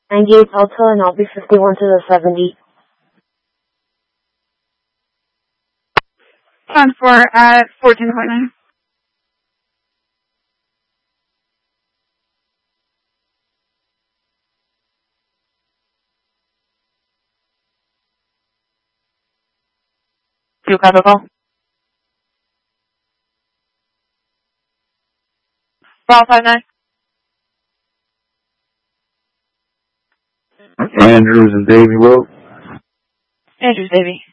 98 Delta, and I'll be 51 to the 70. On 4 at 14.9. Fuel cargo call. Bravo 59. Andrews and Davy Road. Andrews, Davy.